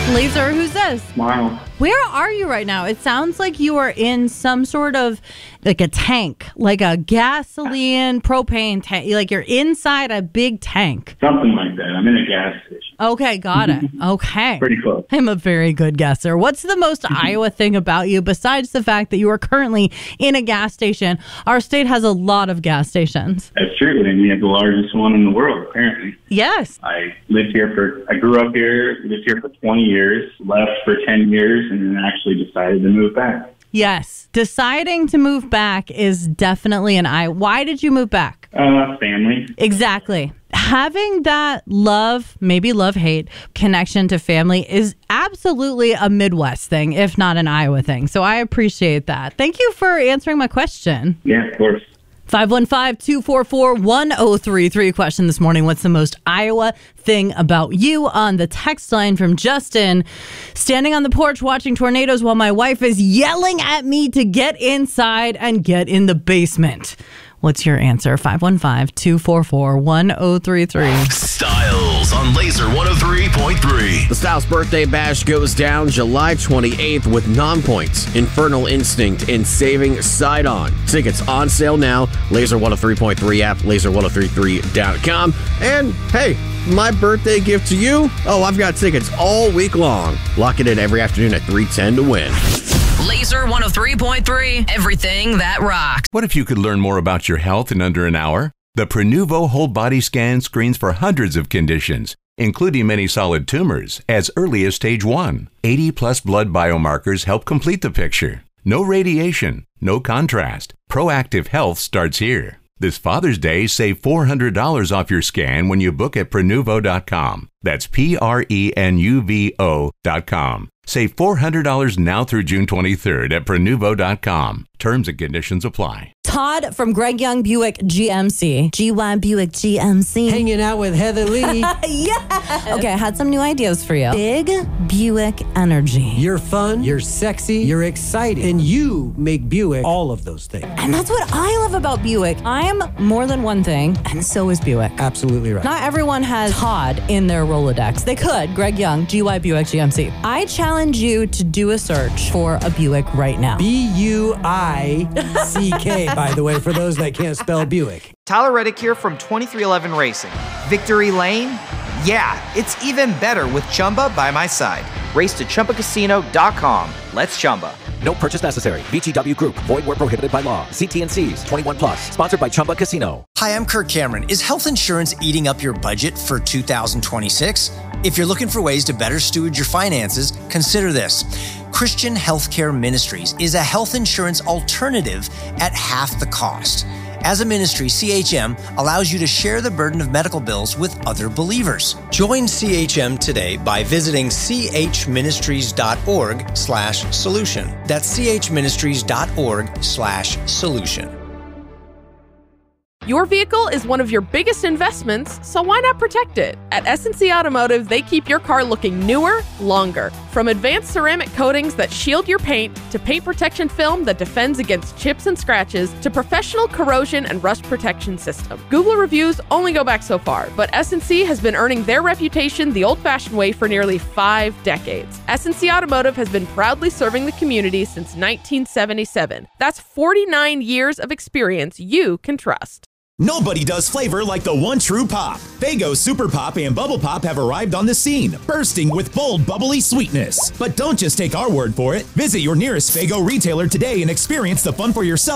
Laser, who's this? Miles. Where are you right now? It sounds like you are in some sort of like a tank, like a gasoline, propane tank. Like you're inside a big tank. Something like that. I'm in a gas station. Okay, got it. Okay. Pretty close. I'm a very good guesser. What's the most Iowa thing about you besides the fact that you are currently in a gas station? Our state has a lot of gas stations. That's true. And we have the largest one in the world, apparently. Yes. I grew up here, lived here for 20 years, left for 10 years, and then actually decided to move back. Yes. Deciding to move back is definitely an Iowa. Why did you move back? Family. Exactly. Having that love, maybe love-hate connection to family is absolutely a Midwest thing, if not an Iowa thing. So I appreciate that. Thank you for answering my question. Yeah, of course. 515-244-1033 question this morning. What's the most Iowa thing about you? On the text line from Justin. Standing on the porch watching tornadoes while my wife is yelling at me to get inside and get in the basement. What's your answer? 515-244-1033. Styles on Laser 103.3. The Styles Birthday Bash goes down July 28th with Non-Points, Infernal Instinct, and Saving Sidon. Tickets on sale now. Laser 103.3 app, laser1033.com. And hey, my birthday gift to you? Oh, I've got tickets all week long. Lock it in every afternoon at 3:10 to win. Laser 103.3, everything that rocks. What if you could learn more about your health in under an hour? The Prenuvo Whole Body Scan screens for hundreds of conditions, including many solid tumors, as early as stage 1. 80-plus blood biomarkers help complete the picture. No radiation, no contrast. Proactive health starts here. This Father's Day, save $400 off your scan when you book at Prenuvo.com. That's Prenuvo.com. Save $400 now through June 23rd at Prenuvo.com. Terms and conditions apply. Todd from Greg Young Buick GMC. GY Buick GMC. Hanging out with Heather Lee. Yeah. Okay, I had some new ideas for you. Big Buick energy. You're fun, you're sexy, you're exciting, and you make Buick all of those things. And that's what I love about Buick. I'm more than one thing, and so is Buick. Absolutely right. Not everyone has Todd in their Rolodex. They could. Greg Young, GY Buick GMC. I challenge you to do a search for a Buick right now. BUICK, by the way, for those that can't spell Buick. Tyler Reddick here from 2311 Racing. Victory Lane? Yeah, it's even better with Chumba by my side. Race to ChumbaCasino.com. Let's Chumba. No purchase necessary. VGW Group. Void where prohibited by law. See T&Cs. 21 plus. Sponsored by Chumba Casino. Hi, I'm Kirk Cameron. Is health insurance eating up your budget for 2026? If you're looking for ways to better steward your finances, consider this. Christian Healthcare Ministries is a health insurance alternative at half the cost. As a ministry, CHM allows you to share the burden of medical bills with other believers. Join CHM today by visiting chministries.org/solution. That's chministries.org/solution. Your vehicle is one of your biggest investments, so why not protect it? At S&C Automotive, they keep your car looking newer, longer. From advanced ceramic coatings that shield your paint, to paint protection film that defends against chips and scratches, to professional corrosion and rust protection system. Google reviews only go back so far, but S&C has been earning their reputation the old-fashioned way for nearly 5 decades. S&C Automotive has been proudly serving the community since 1977. That's 49 years of experience you can trust. Nobody does flavor like the one true pop. Faygo Super Pop and Bubble Pop have arrived on the scene, bursting with bold, bubbly sweetness. But don't just take our word for it. Visit your nearest Faygo retailer today and experience the fun for yourself